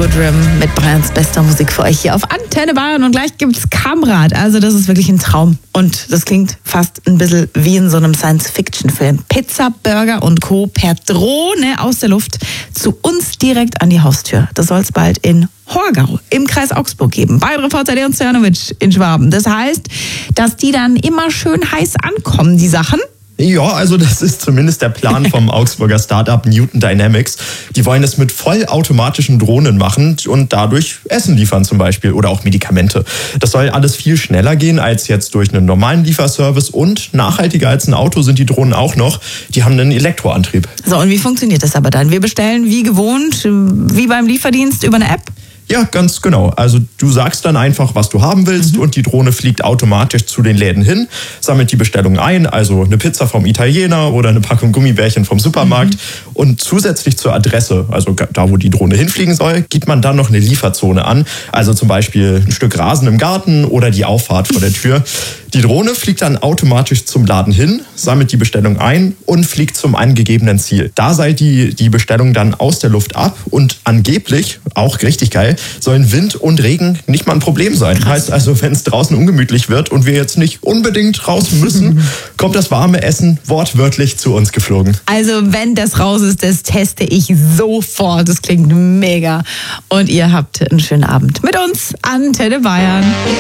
Goodrem mit Bayerns bester Musik für euch hier auf Antenne Bayern. Und gleich gibt's Kamrad. Also das ist wirklich ein Traum. Und das klingt fast ein bisschen wie in so einem Science-Fiction-Film. Pizza, Burger und Co. per Drohne aus der Luft zu uns direkt an die Haustür. Das soll es bald in Horgau im Kreis Augsburg geben. Bei Reporter Leon Zernovic in Schwaben. Das heißt, dass die dann immer schön heiß ankommen, die Sachen. Ja, also das ist zumindest der Plan vom Augsburger Startup Newton Dynamics. Die wollen es mit vollautomatischen Drohnen machen und dadurch Essen liefern zum Beispiel oder auch Medikamente. Das soll alles viel schneller gehen als jetzt durch einen normalen Lieferservice und nachhaltiger als ein Auto sind die Drohnen auch noch. Die haben einen Elektroantrieb. So, und wie funktioniert das aber dann? Wir bestellen wie gewohnt, wie beim Lieferdienst über eine App? Ja, ganz genau. Also du sagst dann einfach, was du haben willst und die Drohne fliegt automatisch zu den Läden hin, sammelt die Bestellung ein, also eine Pizza vom Italiener oder eine Packung Gummibärchen vom Supermarkt. Und zusätzlich zur Adresse, also da, wo die Drohne hinfliegen soll, gibt man dann noch eine Lieferzone an. Also zum Beispiel ein Stück Rasen im Garten oder die Auffahrt vor der Tür. Die Drohne fliegt dann automatisch zum Laden hin, sammelt die Bestellung ein und fliegt zum angegebenen Ziel. Da seilt die Bestellung dann aus der Luft ab und angeblich, auch richtig geil, sollen Wind und Regen nicht mal ein Problem sein. Krass. Heißt also, wenn es draußen ungemütlich wird und wir jetzt nicht unbedingt raus müssen, kommt das warme Essen wortwörtlich zu uns geflogen. Also wenn das raus ist, das teste ich sofort. Das klingt mega. Und ihr habt einen schönen Abend mit uns, Antenne Bayern.